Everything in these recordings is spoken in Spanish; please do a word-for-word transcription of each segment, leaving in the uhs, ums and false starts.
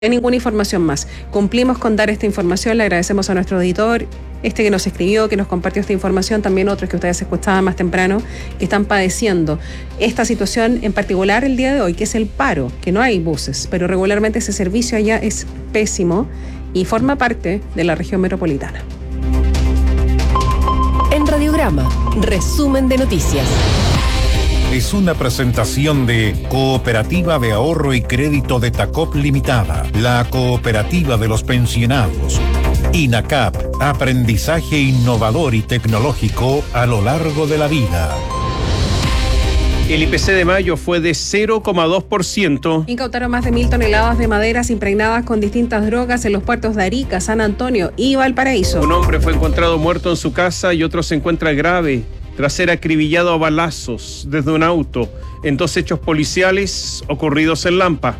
hay ninguna información más. Cumplimos con dar esta información, le agradecemos a nuestro editor, este que nos escribió, que nos compartió esta información, también otros que ustedes escuchaban más temprano, que están padeciendo esta situación en particular el día de hoy, que es el paro, que no hay buses, pero regularmente ese servicio allá es pésimo y forma parte de la región metropolitana. En Radiograma, resumen de noticias. Es una presentación de Cooperativa de Ahorro y Crédito de Tacop Limitada, la cooperativa de los pensionados. INACAP, aprendizaje innovador y tecnológico a lo largo de la vida. El I P C de mayo fue de cero coma dos por ciento. Incautaron más de mil toneladas de maderas impregnadas con distintas drogas en los puertos de Arica, San Antonio y Valparaíso. Un hombre fue encontrado muerto en su casa y otro se encuentra grave tras ser acribillado a balazos desde un auto en dos hechos policiales ocurridos en Lampa.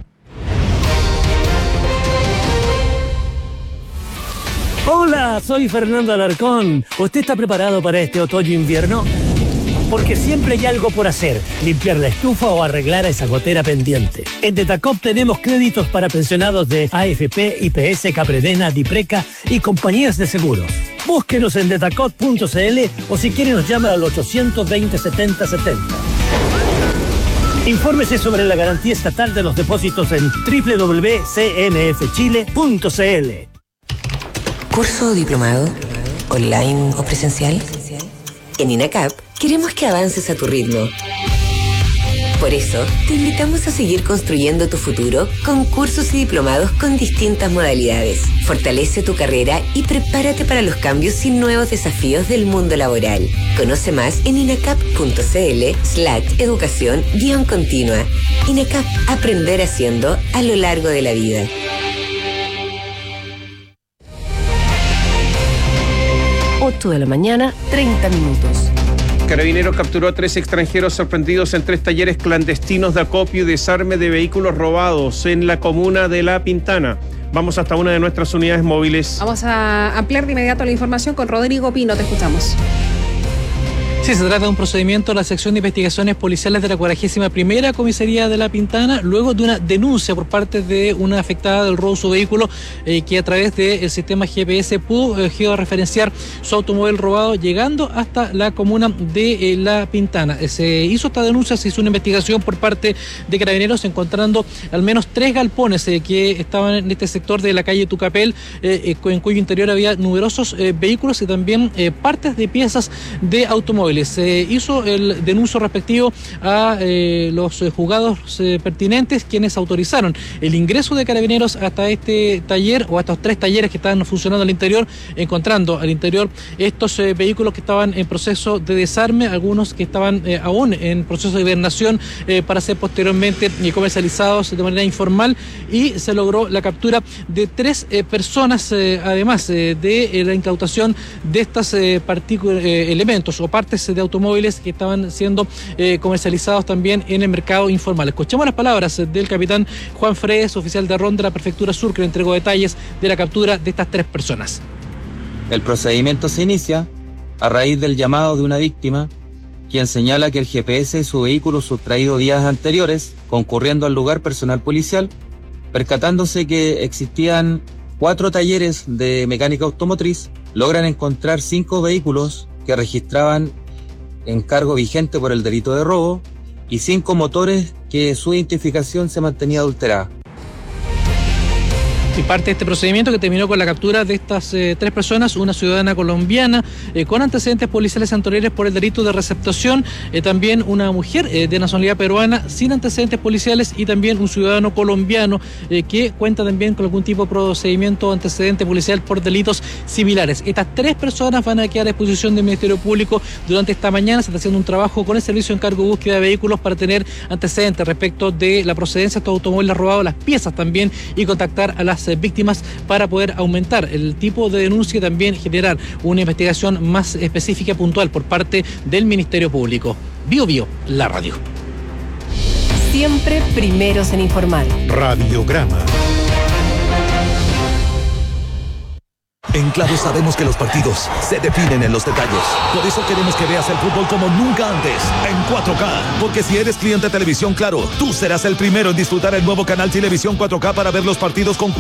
Hola, soy Fernando Alarcón. ¿Usted está preparado para este otoño-invierno? Porque siempre hay algo por hacer, limpiar la estufa o arreglar a esa gotera pendiente. En Detacop tenemos créditos para pensionados de A F P, I P S, Capredena, Dipreca y compañías de seguros. Búsquenos en detacop punto c l o si quiere nos llama al ochocientos veinte, setenta setenta. Infórmese sobre la garantía estatal de los depósitos en doble u doble u doble u punto c n f chile punto c l. ¿Curso o diplomado? ¿Online o presencial? En INACAP queremos que avances a tu ritmo. Por eso, te invitamos a seguir construyendo tu futuro con cursos y diplomados con distintas modalidades. Fortalece tu carrera y prepárate para los cambios y nuevos desafíos del mundo laboral. Conoce más en inacap punto c l slash educación guión continua. INACAP, aprender haciendo a lo largo de la vida. ocho de la mañana, treinta minutos. Carabineros capturó a tres extranjeros sorprendidos en tres talleres clandestinos de acopio y desarme de vehículos robados en la comuna de La Pintana. Vamos hasta una de nuestras unidades móviles. Vamos a ampliar de inmediato la información con Rodrigo Pino, te escuchamos. Sí, se trata de un procedimiento de la sección de investigaciones policiales de la cuadragésima primera comisaría de La Pintana, luego de una denuncia por parte de una afectada del robo de su vehículo, eh, que a través del sistema G P S pudo eh, georreferenciar su automóvil robado, llegando hasta la comuna de eh, La Pintana. Eh, se hizo esta denuncia, se hizo una investigación por parte de Carabineros, encontrando al menos tres galpones eh, que estaban en este sector de la calle Tucapel, eh, eh, en cuyo interior había numerosos eh, vehículos y también eh, partes de piezas de automóviles. Se hizo el denuncio respectivo a eh, los juzgados eh, pertinentes, quienes autorizaron el ingreso de Carabineros hasta este taller o a estos tres talleres que estaban funcionando al interior, encontrando al interior estos eh, vehículos que estaban en proceso de desarme, algunos que estaban eh, aún en proceso de hibernación eh, para ser posteriormente eh, comercializados de manera informal, y se logró la captura de tres eh, personas, eh, además eh, de eh, la incautación de estos eh, eh, elementos o partes de automóviles que estaban siendo eh, comercializados también en el mercado informal. Escuchemos las palabras del capitán Juan Fredes, oficial de Ronda de la Prefectura Sur, que le entregó detalles de la captura de estas tres personas. El procedimiento se inicia a raíz del llamado de una víctima, quien señala que el G P S de su vehículo sustraído días anteriores, concurriendo al lugar personal policial, percatándose que existían cuatro talleres de mecánica automotriz, logran encontrar cinco vehículos que registraban encargo vigente por el delito de robo y cinco motores que su identificación se mantenía adulterada. Y parte de este procedimiento que terminó con la captura de estas eh, tres personas, una ciudadana colombiana eh, con antecedentes policiales anteriores por el delito de receptación, eh, también una mujer eh, de nacionalidad peruana sin antecedentes policiales y también un ciudadano colombiano eh, que cuenta también con algún tipo de procedimiento o antecedente policial por delitos similares. Estas tres personas van a quedar a disposición del Ministerio Público durante esta mañana. Se está haciendo un trabajo con el Servicio de Encargo de Búsqueda de Vehículos para tener antecedentes respecto de la procedencia de estos automóviles robados, las piezas también, y contactar a las víctimas para poder aumentar el tipo de denuncia y también generar una investigación más específica y puntual por parte del Ministerio Público. Bio Bio, la radio. Siempre primeros en informar. Radiograma. En Claro sabemos que los partidos se definen en los detalles. Por eso queremos que veas el fútbol como nunca antes, en cuatro K. Porque si eres cliente de Televisión Claro, tú serás el primero en disfrutar el nuevo canal Televisión cuatro K para ver los partidos con